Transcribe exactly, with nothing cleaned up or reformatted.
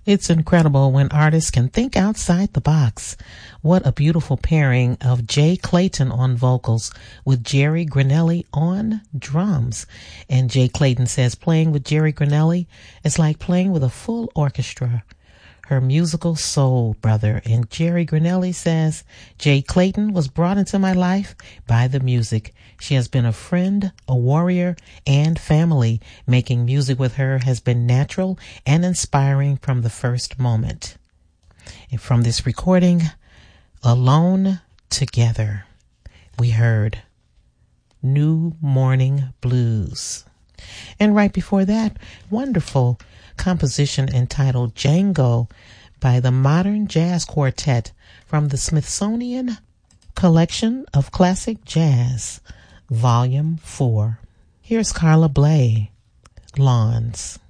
It's incredible when artists can think outside the box. What a beautiful pairing of Jay Clayton on vocals with Jerry Granelli on drums. And Jay Clayton says playing with Jerry Granelli is like playing with a full orchestra. Her musical soul brother. And Jerry Granelli says, Jay Clayton was brought into my life by the music. She has been a friend, a warrior, and family. Making music with her has been natural and inspiring from the first moment. And from this recording, Alone Together, we heard New Morning Blues. And right before that, wonderful composition entitled Django by the Modern Jazz Quartet from the Smithsonian Collection of Classic Jazz, Volume four. Here's Carla Bley, Lawns.